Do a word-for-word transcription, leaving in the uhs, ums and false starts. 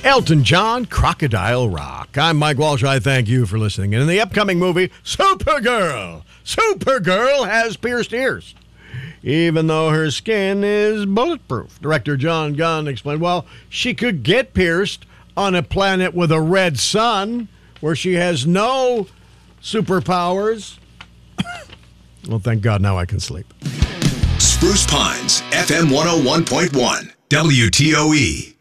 Elton John, Crocodile Rock. I'm Mike Walsh. I thank you for listening. And in the upcoming movie, Supergirl, Supergirl has pierced ears, even though her skin is bulletproof. Director John Gunn explained, well, she could get pierced on a planet with a red sun where she has no superpowers. Well, thank God now I can sleep. Spruce Pines, F M one oh one point one, W T O E.